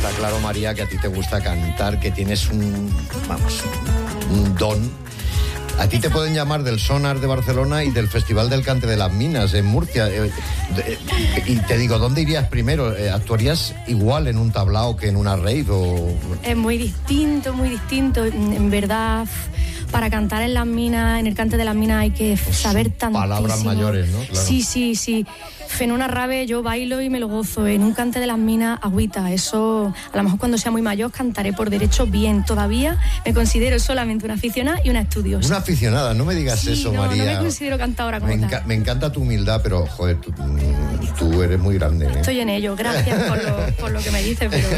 Está claro, María, que a ti te gusta cantar, que tienes un don. A ti te pueden llamar del Sonar de Barcelona y del Festival del Cante de las Minas en Murcia. Y te digo, ¿dónde irías primero? ¿Actuarías igual en un tablao que en una rave? Es muy distinto, muy distinto. En verdad, para cantar en las minas, en el Cante de las Minas hay que saber tantísimo. Palabras mayores, ¿no? Claro. Sí. En una rave yo bailo y me lo gozo. En un Cante de las Minas, agüita. Eso, a lo mejor cuando sea muy mayor cantaré por derecho bien. Todavía me considero solamente una aficionada y una estudiosa. Una aficionada, no me digas eso, María. No me considero cantadora como tal. Me encanta tu humildad, pero, joder, tú eres muy grande, ¿eh? Estoy en ello, gracias por lo que me dices, pero...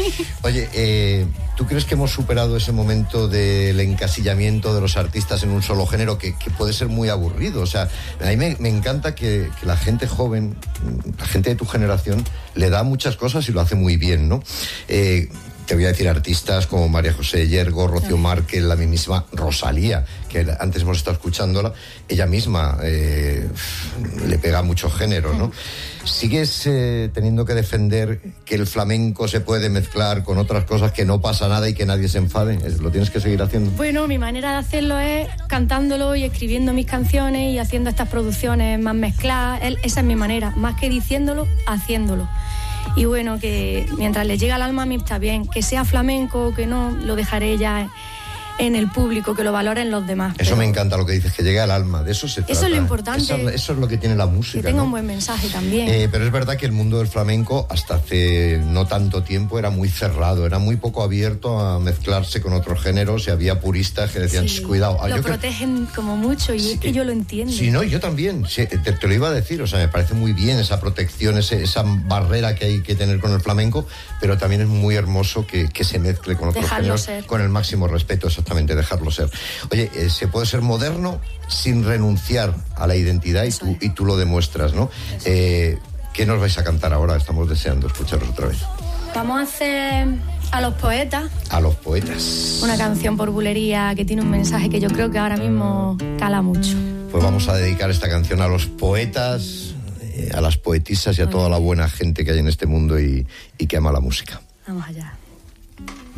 Oye, ¿tú crees que hemos superado ese momento del encasillamiento de los artistas en un solo género que puede ser muy aburrido? O sea, a mí me encanta que la gente joven, la gente de tu generación, le da muchas cosas y lo hace muy bien, ¿no? Te voy a decir artistas como María José Yergo, Rocío Márquez, la misma Rosalía, que antes hemos estado escuchándola, ella misma le pega mucho género, ¿no? ¿Sigues teniendo que defender que el flamenco se puede mezclar con otras cosas, que no pasa nada y que nadie se enfade? ¿Lo tienes que seguir haciendo? Bueno, mi manera de hacerlo es cantándolo y escribiendo mis canciones y haciendo estas producciones más mezcladas. Esa es mi manera, más que diciéndolo, haciéndolo. Y bueno, que mientras le llega al alma a mí está bien, que sea flamenco o que no, lo dejaré ya en el público, que lo valoren los demás. Eso me encanta lo que dices, que llegue al alma, de eso se trata. Eso es lo importante. Eso es lo que tiene la música. Que tenga, ¿no? un buen mensaje también. Pero es verdad que el mundo del flamenco hasta hace no tanto tiempo era muy cerrado, era muy poco abierto a mezclarse con otros géneros y había puristas que decían, cuidado. Lo protegen como mucho y es que yo lo entiendo. Sí, no, yo también, sí, te lo iba a decir, o sea, me parece muy bien esa protección, esa barrera que hay que tener con el flamenco, pero también es muy hermoso que se mezcle con otros géneros con el máximo respeto, exactamente, dejarlo ser. Oye, se puede ser moderno sin renunciar a la identidad y tú lo demuestras, ¿no? ¿Qué nos vais a cantar ahora? Estamos deseando escucharos otra vez. Vamos a hacer A los Poetas. A los Poetas. Una canción por bulería que tiene un mensaje que yo creo que ahora mismo cala mucho. Pues vamos a dedicar esta canción a los poetas, a las poetisas y a toda la buena gente que hay en este mundo y que ama la música. Vamos allá.